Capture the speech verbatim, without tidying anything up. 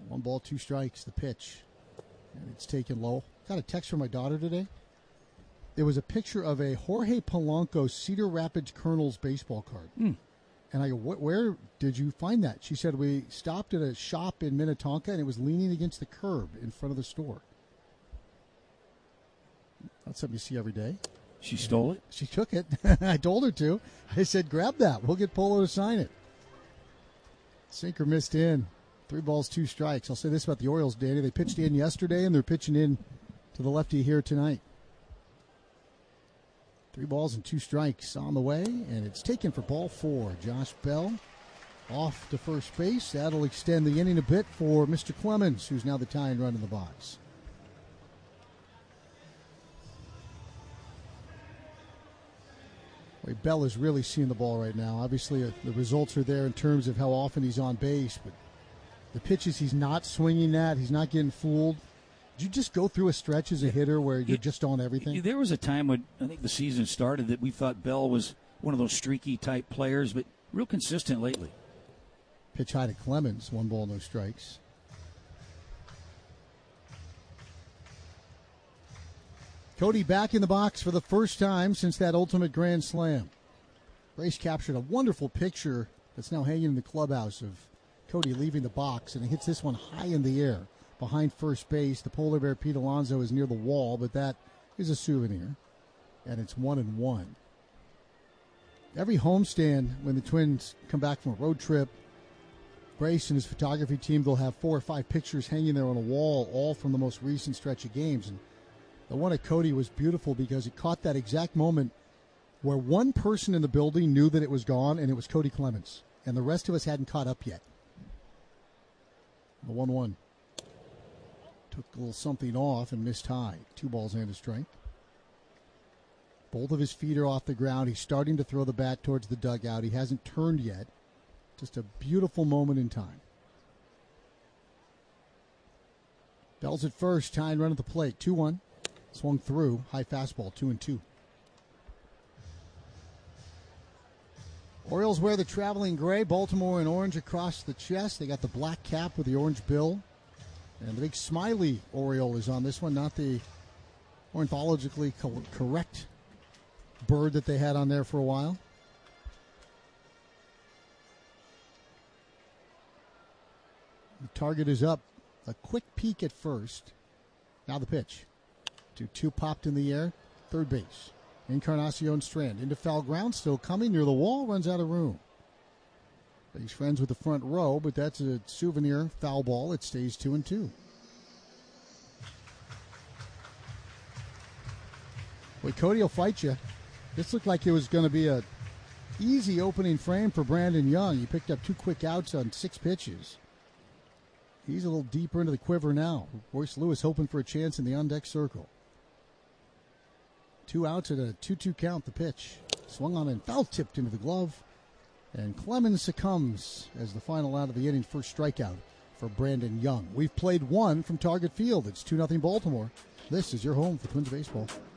One ball, two strikes, the pitch. And it's taken low. Got a text from my daughter today. There was a picture of a Jorge Polanco Cedar Rapids Colonels baseball card. Mm. And I go, where did you find that? She said, we stopped at a shop in Minnetonka, and it was leaning against the curb in front of the store. That's something you see every day. She stole it? She took it. I told her to. I said, grab that. We'll get Polo to sign it. Sinker missed in. Three balls, two strikes. I'll say this about the Orioles, Danny. They pitched in yesterday, and they're pitching in to the lefty here tonight. Three balls and two strikes on the way, and it's taken for ball four. Josh Bell off to first base. That'll extend the inning a bit for Mister Clemens, who's now the tying run in the box. Well, Bell is really seeing the ball right now. Obviously, uh, the results are there in terms of how often he's on base, but the pitches he's not swinging at, he's not getting fooled. Did you just go through a stretch as a hitter where you're just on everything? There was a time when I think the season started that we thought Bell was one of those streaky type players, but real consistent lately. Pitch high to Clemens, one ball, no strikes. Cody back in the box for the first time since that ultimate grand slam. Brace captured a wonderful picture that's now hanging in the clubhouse of Cody leaving the box, and he hits this one high in the air behind first base. The polar bear Pete Alonso is near the wall, but that is a souvenir, and it's one and one. Every homestand, when the Twins come back from a road trip, Brace and his photography team, they'll have four or five pictures hanging there on a wall, all from the most recent stretch of games. And the one at Cody was beautiful because it caught that exact moment where one person in the building knew that it was gone, and it was Cody Clemens, and the rest of us hadn't caught up yet. The one one. Took a little something off and missed high. Two balls and a strike. Both of his feet are off the ground. He's starting to throw the bat towards the dugout. He hasn't turned yet. Just a beautiful moment in time. Bell's at first. Tying run at the plate. two one. Swung through. High fastball. two and two. Orioles wear the traveling gray. Baltimore in orange across the chest. They got the black cap with the orange bill. And the big smiley Oriole is on this one, not the ornithologically co- correct bird that they had on there for a while. The target is up. A quick peek at first. Now the pitch. two two popped in the air. Third base. Encarnacion Strand into foul ground. Still coming near the wall. Runs out of room. He's friends with the front row, but that's a souvenir foul ball. It stays two and two. Well, Cody will fight you. This looked like it was going to be a easy opening frame for Brandon Young. He picked up two quick outs on six pitches. He's a little deeper into the quiver now. Royce Lewis hoping for a chance in the on-deck circle. Two outs at a two two count, the pitch. Swung on and foul tipped into the glove. And Clemens succumbs as the final out of the inning, first strikeout for Brandon Young. We've played one from Target Field. It's two nothing Baltimore. This is your home for Twins baseball.